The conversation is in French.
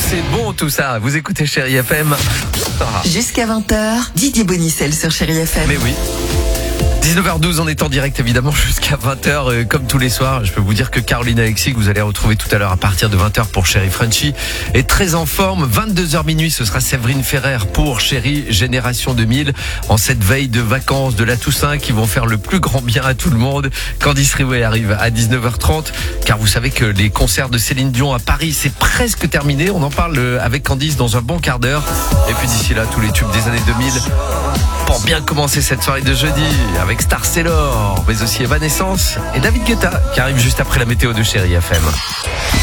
c'est bon tout ça. Vous écoutez Chérie FM. Jusqu'à 20h, Didier Bonicel sur Chérie FM. Mais oui. 19h12, on est en direct évidemment jusqu'à 20h comme tous les soirs. Je peux vous dire que Caroline Alexis, que vous allez retrouver tout à l'heure à partir de 20h pour Chérie Frenchy, est très en forme. 22h minuit, ce sera Séverine Ferrer pour Chérie Génération 2000. En cette veille de vacances de la Toussaint qui vont faire le plus grand bien à tout le monde. Candice Riouet arrive à 19h30 car vous savez que les concerts de Céline Dion à Paris, c'est presque terminé. On en parle avec Candice dans un bon quart d'heure. Et puis d'ici là, tous les tubes des années 2000 pour bien commencer cette soirée de jeudi avec Star Sailor, mais aussi Evanescence et David Guetta qui arrive juste après la météo de Chérie FM.